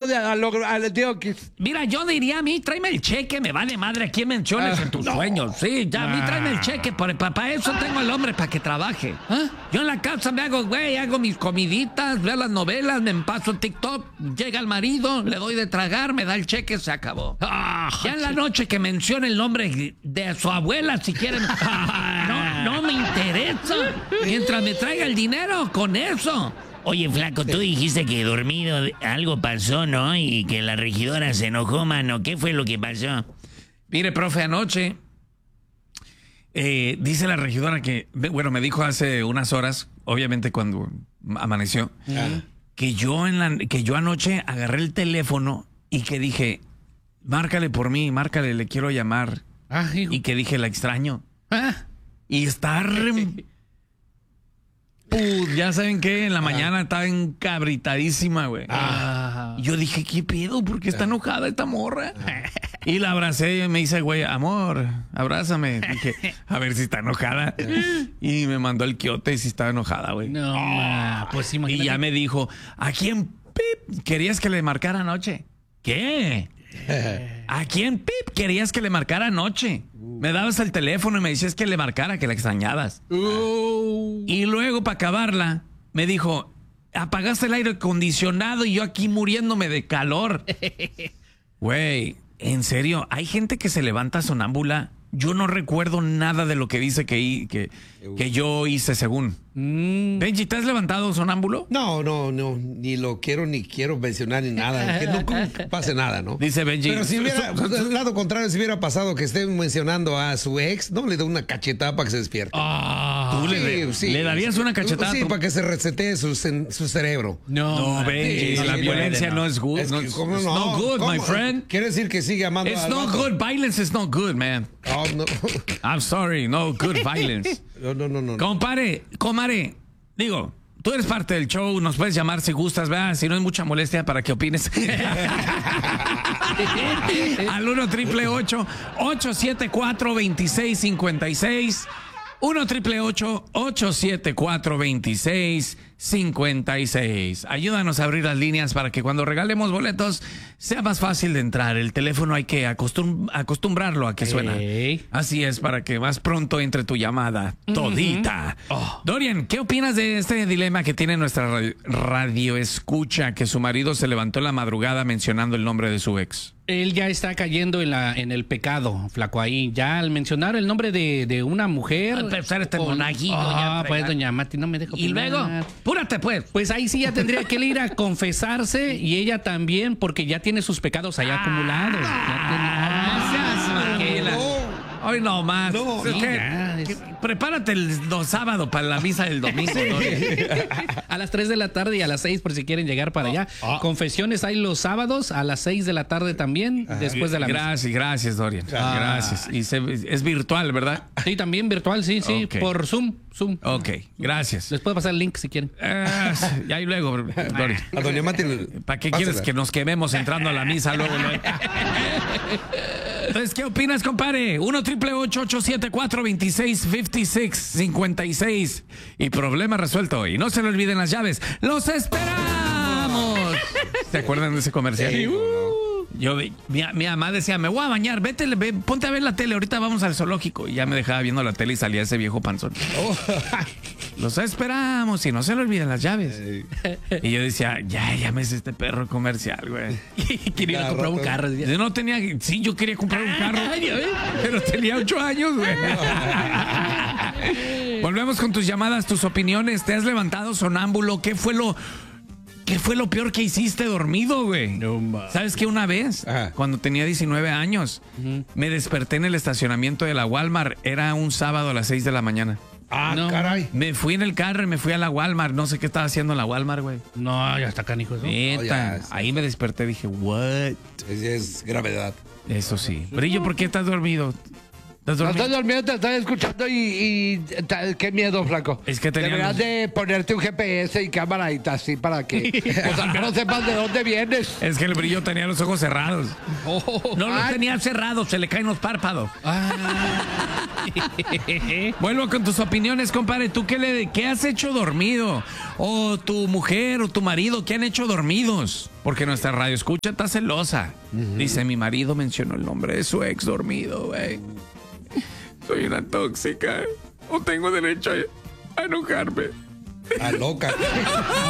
Mira, yo diría a mí, tráeme el cheque, me vale madre a quién menciones en tus sueños. Sí, ya a mí tráeme el cheque, para eso tengo al hombre, para que trabaje. Yo en la casa me hago, hago mis comiditas, veo las novelas, me paso TikTok, llega el marido, le doy de tragar, me da el cheque, se acabó. Ya en la noche que mencione el nombre de su abuela, si quieren, no me interesa. Mientras me traiga el dinero, con eso. Oye, flaco, tú dijiste que dormido algo pasó, ¿no? Y que la regidora se enojó, mano. ¿Qué fue lo que pasó? Mire, profe, anoche dice la regidora que, bueno, me dijo hace unas horas, obviamente cuando amaneció, que yo anoche agarré el teléfono y que dije, márcale por mí, márcale, le quiero llamar. Y que dije, la extraño. Y está ya saben qué, en la mañana estaba encabritadísima, güey. Y yo dije, ¿qué pedo? ¿Por qué está enojada esta morra? Y la abracé y me dice, güey, amor, abrázame. Dije, a ver si está enojada. Y me mandó el quiote si estaba enojada, güey. No, pues imagínate. Y ya me dijo, ¿a quién querías que le marcara anoche? ¿Qué? ¿A quién querías que le marcara anoche? Me dabas el teléfono y me decías que le marcara, que la extrañabas. Y luego, para acabarla, me dijo, apagaste el aire acondicionado y yo aquí muriéndome de calor. Güey, en serio, hay gente que se levanta sonámbula. Yo no recuerdo nada de lo que dice que yo hice según. Benji, ¿te has levantado sonámbulo? No, ni lo quiero ni quiero mencionar ni nada. Que no pase nada, ¿no? Dice Benji. Pero si hubiera, del lado contrario, si hubiera pasado que esté mencionando a su ex, no le doy una cachetada para que se despierte. ¿Tú le darías una cachetada? Sí, para que se resetee su cerebro. No, Benji, la violencia no es good. Es que, It's not good, my friend. Quiere decir que sigue amando It's al not vato. good. Violence is not good, man. Oh, no. I'm sorry, no good violence. No. Compadre, digo, tú eres parte del show, nos puedes llamar si gustas, ¿verdad? Si no es mucha molestia para que opines. Al 1-888-874-2656. 1-888-874-2656. Ayúdanos a abrir las líneas para que cuando regalemos boletos sea más fácil de entrar. El teléfono hay que acostumbrarlo a que suena. Así es, para que más pronto entre tu llamada todita. Dorian, ¿qué opinas de este dilema que tiene nuestra radio escucha, que su marido se levantó en la madrugada mencionando el nombre de su ex? Él ya está cayendo en el pecado, flaco, ahí. Ya al mencionar el nombre de una mujer... Al empezar este monajillo. Pues doña Mati, no me dejo Y opinar. luego, púrate pues. Pues ahí sí ya tendría que ir a confesarse y ella también, porque ya tiene sus pecados allá acumulados. Hoy no más. No, sí, Prepárate el sábado para la misa del domingo, Dorian. A las 3 de la tarde y a las 6 por si quieren llegar para allá. Confesiones hay los sábados a las 6 de la tarde también, después de la misa. Gracias, Dorian. Gracias. Y es virtual, ¿verdad? Sí, también virtual, sí, Ok. por Zoom. Ok, gracias. Les puedo pasar el link si quieren. Y ahí luego, Dorian. A doña Mati. ¿Para qué quieres que nos quememos entrando a la misa luego? Entonces, ¿qué opinas, compadre? 1-888-874-2656. Y problema resuelto. Y no se le olviden las llaves. ¡Los esperamos! ¿Se acuerdan de ese comercial? Sí. Mi mamá decía, me voy a bañar, ponte a ver la tele, ahorita vamos al zoológico. Y ya me dejaba viendo la tele y salía ese viejo panzón. Los esperamos y no se le olviden las llaves. Y yo decía, ya me hice este perro comercial, güey. Quería comprar un carro. Yo no tenía, sí, yo quería comprar un carro, pero tenía 8 años, güey. Volvemos con tus llamadas, tus opiniones. ¿Te has levantado sonámbulo? ¿Qué fue lo peor que hiciste dormido, güey? ¿Sabes qué? Una vez, cuando tenía 19 años, me desperté en el estacionamiento de la Walmart. Era un sábado a las 6 de la mañana. Caray. Me fui en el carro y me fui a la Walmart. No sé qué estaba haciendo en la Walmart, güey. No, ya está canijo eso. Neta. Ahí me desperté y dije, what? Es gravedad. Eso sí. Brillo, ¿por qué estás dormido? ¿Estás No dormido? estoy dormido, te estoy escuchando y qué miedo, flaco. Es que teníamos- Deberías de ponerte un GPS y cámara y así para que pues al menos sepas de dónde vienes. Es que el brillo tenía los ojos cerrados. Oh. No los Ay. tenía cerrados, se le caen los párpados. Ah. Vuelvo con tus opiniones, compadre. ¿Tú qué has hecho dormido? O tu mujer o tu marido, ¿qué han hecho dormidos? Porque nuestra radio escucha está celosa. Dice, mi marido mencionó el nombre de su ex dormido, güey. Soy una tóxica. O tengo derecho a enojarme. A loca.